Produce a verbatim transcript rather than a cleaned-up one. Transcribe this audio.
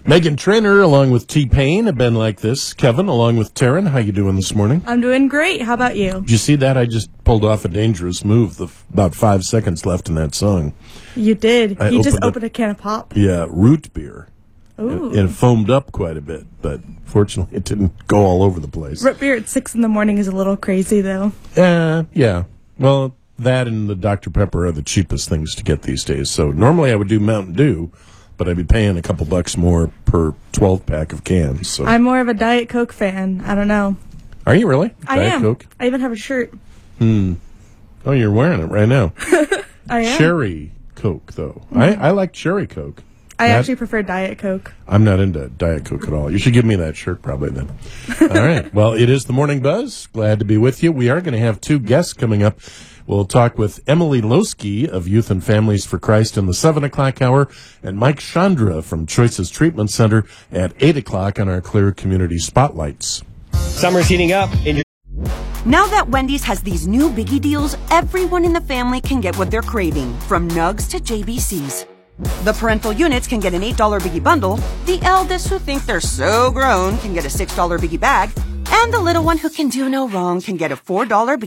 Meghan Trainor, along with T-Pain, have been like this. Kevin, along with Taryn, how you doing this morning? I'm doing great. How about you? Did you see that? I just pulled off a dangerous move. The f- about five seconds left in that song. You did. I you just opened up- opened a can of pop. Yeah, root beer. Ooh. And it foamed up quite a bit, but fortunately it didn't go all over the place. Root beer at six in the morning is a little crazy, though. Uh, yeah. Well, that and the Doctor Pepper are the cheapest things to get these days. So normally I would do Mountain Dew, but I'd be paying a couple bucks more per twelve pack of cans. So. I'm more of a Diet Coke fan. I don't know. Are you really? I Diet am. Coke? I even have a shirt. Hmm. Oh, you're wearing it right now. I am. Cherry Coke, though. Mm-hmm. I, I like Cherry Coke. I That- actually prefer Diet Coke. I'm not into Diet Coke at all. You should give me that shirt probably then. All right. Well, it is the Morning Buzz. Glad to be with you. We are going to have two guests coming up. We'll talk with Emily Losky of Youth and Families for Christ in the seven o'clock hour and Mike Chandra from Choices Treatment Center at eight o'clock on our Clear Community Spotlights. Summer's heating up. In your- Now that Wendy's has these new biggie deals, everyone in the family can get what they're craving, from nugs to J B Cs. The parental units can get an eight dollar biggie bundle, the eldest who think they're so grown can get a six dollar biggie bag, and the little one who can do no wrong can get a four dollar biggie